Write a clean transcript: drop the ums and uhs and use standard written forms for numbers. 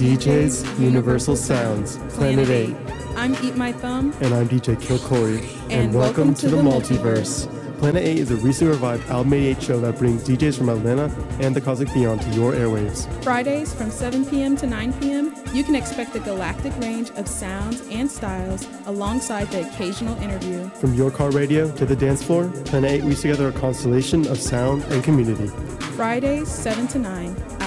DJ's Universal Sounds, Planet 8. I'm Eat My Thumb. And I'm DJ Kill Corey. And welcome to the Multiverse. Planet 8 is a recently revived Album 88 show that brings DJs from Atlanta and the Cosmic Beyond to your airwaves. Fridays from 7 p.m. to 9 p.m., you can expect a galactic range of sounds and styles alongside the occasional interview. From your car radio to the dance floor, Planet 8 weaves together a constellation of sound and community. Fridays, 7 to 9.